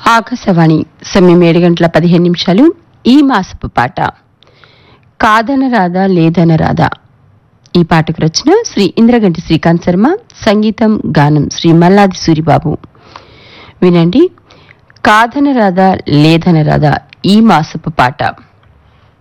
ఆకాశవాణి సమయం 7:15 ఈ మాసపు పాట కాదనరాదా లేదనరాదా. ఈ పాటకు రచన శ్రీ ఇంద్రగంటి శ్రీకాంత్ శర్మ, సంగీతం గానం శ్రీ మల్లాది సూరిబాబు. వినండి, కాదనరాదా లేదనరాదా ఈ మాసపు పాట.